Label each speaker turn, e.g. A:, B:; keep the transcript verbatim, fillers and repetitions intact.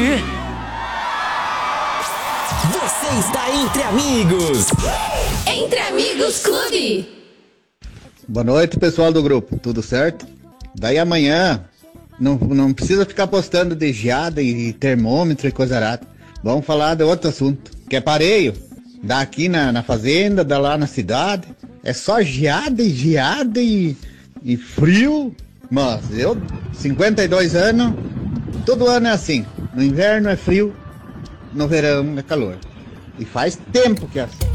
A: Clube.
B: Você está entre amigos.
C: Entre Amigos Clube.
D: Boa noite, pessoal do grupo. Tudo certo? Daí amanhã não, não precisa ficar postando de geada e termômetro e coisa arada. Vamos falar de outro assunto, que é pareio. Daqui na, na fazenda, da lá na cidade. É só geada e geada e, e frio. Mas eu, cinquenta e dois anos, todo ano é assim. No inverno é frio, no verão é calor. E faz tempo que é assim.